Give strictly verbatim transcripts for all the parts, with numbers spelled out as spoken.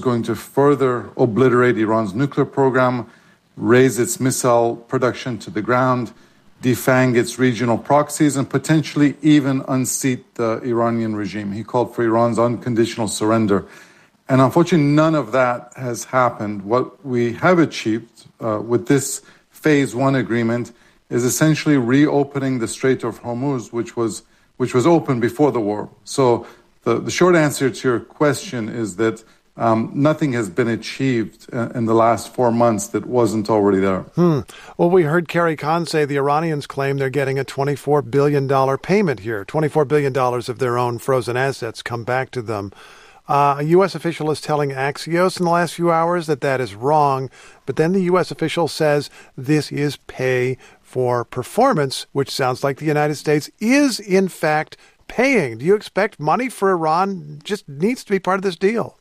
going to further obliterate Iran's nuclear program, raise its missile production to the ground, defang its regional proxies, and potentially even unseat the Iranian regime. He called for Iran's unconditional surrender. And unfortunately, none of that has happened. What we have achieved uh, with this phase one agreement is essentially reopening the Strait of Hormuz, which was which was open before the war. So the, the short answer to your question is that um, nothing has been achieved in the last four months that wasn't already there. Hmm. Well, we heard Carrie Khan say the Iranians claim they're getting a twenty-four billion dollars payment here. twenty-four billion dollars of their own frozen assets come back to them. Uh, a U S official is telling Axios in the last few hours that that is wrong, but then the U S official says this is pay for performance, which sounds like the United States is, in fact, paying. Do you expect money for Iran just needs to be part of this deal?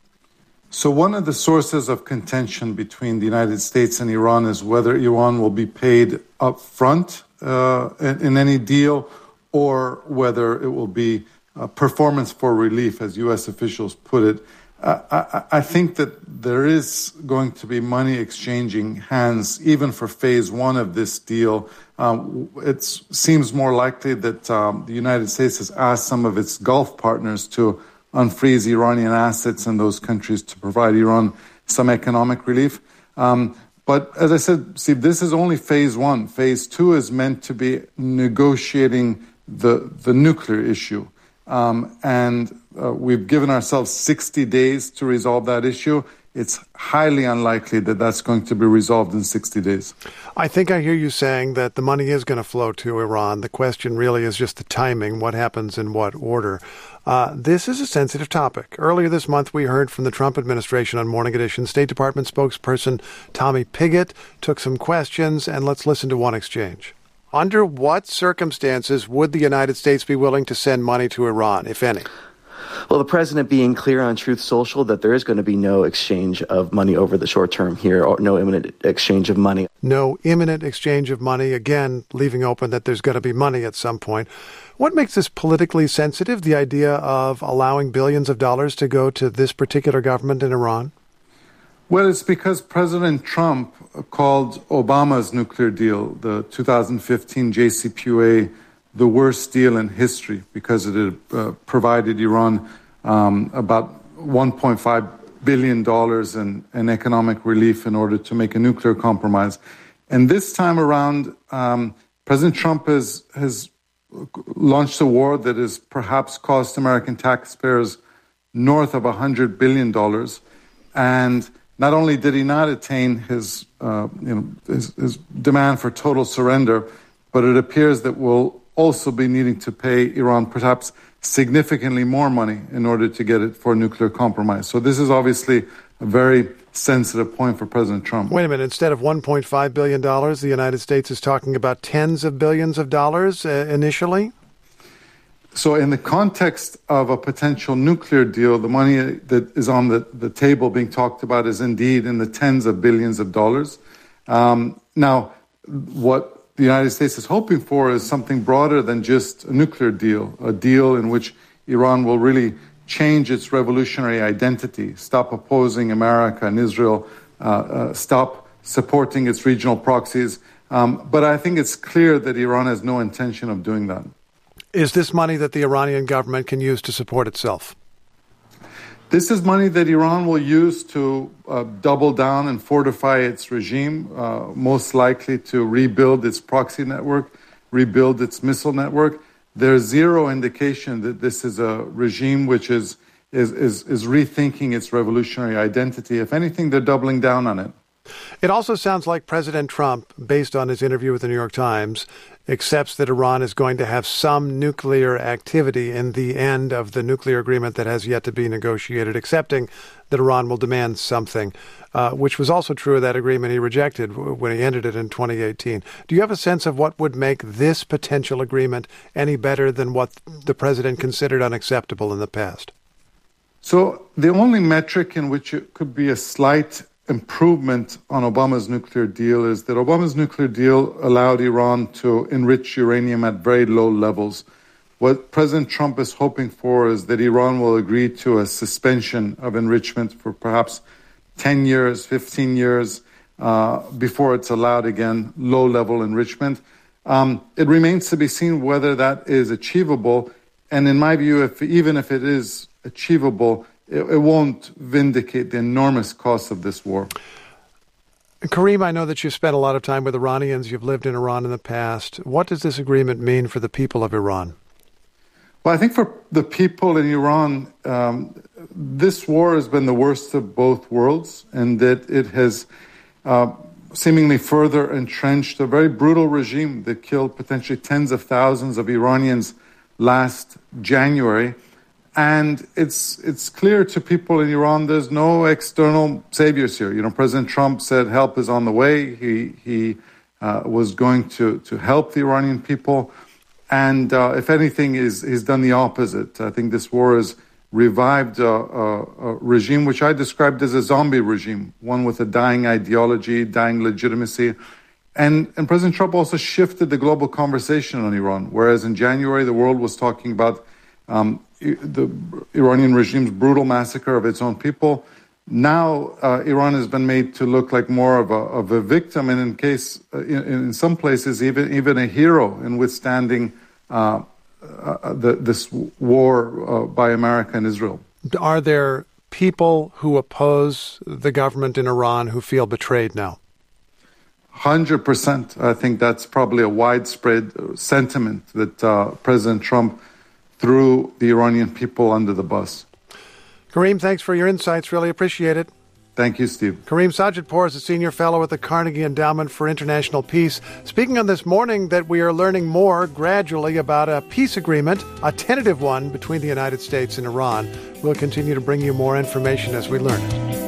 So one of the sources of contention between the United States and Iran is whether Iran will be paid up front uh, in, in any deal or whether it will be Uh, performance for relief, as U S officials put it. Uh, I, I think that there is going to be money exchanging hands even for phase one of this deal. Um, it seems more likely that um, the United States has asked some of its Gulf partners to unfreeze Iranian assets in those countries to provide Iran some economic relief. Um, but as I said, Steve, this is only phase one. Phase two is meant to be negotiating the, the nuclear issue. Um, and uh, we've given ourselves sixty days to resolve that issue. It's highly unlikely that that's going to be resolved in sixty days. I think I hear you saying that the money is going to flow to Iran. The question really is just the timing, what happens in what order. Uh, this is a sensitive topic. Earlier this month, we heard from the Trump administration on Morning Edition. State Department spokesperson Tommy Pigott took some questions, and let's listen to one exchange. Under what circumstances would the United States be willing to send money to Iran, if any? Well, the president being clear on Truth Social that there is going to be no exchange of money over the short term here, or no imminent exchange of money. No imminent exchange of money, again, leaving open that there's going to be money at some point. What makes this politically sensitive, the idea of allowing billions of dollars to go to this particular government in Iran? Well, it's because President Trump called Obama's nuclear deal, the two thousand fifteen J C P O A, the worst deal in history because it had uh, provided Iran um, about one point five billion dollars in, in economic relief in order to make a nuclear compromise. And this time around, um, President Trump has, has launched a war that has perhaps cost American taxpayers north of one hundred billion dollars. And not only did he not attain his, uh, you know, his, his demand for total surrender, but it appears that we'll also be needing to pay Iran perhaps significantly more money in order to get it for nuclear compromise. So this is obviously a very sensitive point for President Trump. Wait a minute. Instead of one point five billion dollars, the United States is talking about tens of billions of dollars uh, initially? So in the context of a potential nuclear deal, the money that is on the, the table being talked about is indeed in the tens of billions of dollars. Um, now, what the United States is hoping for is something broader than just a nuclear deal, a deal in which Iran will really change its revolutionary identity, stop opposing America and Israel, uh, uh, stop supporting its regional proxies. Um, but I think it's clear that Iran has no intention of doing that. Is this money that the Iranian government can use to support itself? This is money that Iran will use to uh, double down and fortify its regime, uh, most likely to rebuild its proxy network, rebuild its missile network. There's zero indication that this is a regime which is, is, is, is rethinking its revolutionary identity. If anything, they're doubling down on it. It also sounds like President Trump, based on his interview with the New York Times, accepts that Iran is going to have some nuclear activity in the end of the nuclear agreement that has yet to be negotiated, accepting that Iran will demand something, uh, which was also true of that agreement he rejected when he ended it in twenty eighteen. Do you have a sense of what would make this potential agreement any better than what the president considered unacceptable in the past? So the only metric in which it could be a slight improvement on Obama's nuclear deal is that Obama's nuclear deal allowed Iran to enrich uranium at very low levels. What President Trump is hoping for is that Iran will agree to a suspension of enrichment for perhaps ten years, fifteen years, uh, before it's allowed again, low-level enrichment. Um, it remains to be seen whether that is achievable. And in my view, if even if it is achievable, it, it won't vindicate the enormous cost of this war. Kareem, I know that you've spent a lot of time with Iranians. You've lived in Iran in the past. What does this agreement mean for the people of Iran? Well, I think for the people in Iran, um, this war has been the worst of both worlds, and that it has uh, seemingly further entrenched a very brutal regime that killed potentially tens of thousands of Iranians last January. And it's it's clear to people in Iran there's no external saviors here. You know, President Trump said help is on the way. He he uh, was going to, to help the Iranian people. And uh, if anything, is he's done the opposite. I think this war has revived a, a, a regime which I described as a zombie regime, one with a dying ideology, dying legitimacy. And, and President Trump also shifted the global conversation on Iran, whereas in January the world was talking about um, the Iranian regime's brutal massacre of its own people. Now uh, Iran has been made to look like more of a, of a victim, and in case, uh, in, in some places, even even a hero in withstanding uh, uh, the, this war uh, by America and Israel. Are there people who oppose the government in Iran who feel betrayed now? one hundred percent. I think that's probably a widespread sentiment that uh, President Trump threw the Iranian people under the bus. Kareem, thanks for your insights. Really appreciate it. Thank you, Steve. Kareem Sajidpour is a senior fellow at the Carnegie Endowment for International Peace, speaking on this morning that we are learning more gradually about a peace agreement, a tentative one between the United States and Iran. We'll continue to bring you more information as we learn it.